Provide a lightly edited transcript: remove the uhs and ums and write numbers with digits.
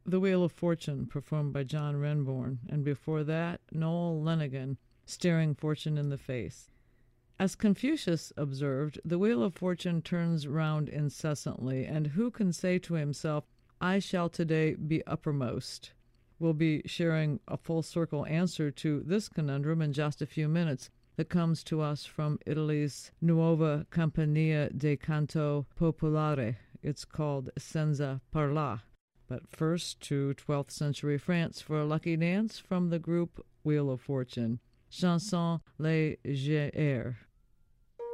The Wheel of Fortune, performed by John Renbourn, and before that, Noel Lennigan, staring fortune in the face. As Confucius observed, the Wheel of Fortune turns round incessantly, and who can say to himself, I shall today be uppermost? We'll be sharing a full circle answer to this conundrum in just a few minutes that comes to us from Italy's Nuova Compagnia de Canto Popolare. It's called Senza Parla. But first to 12th century France for a lucky dance from the group Wheel of Fortune. Chanson légère.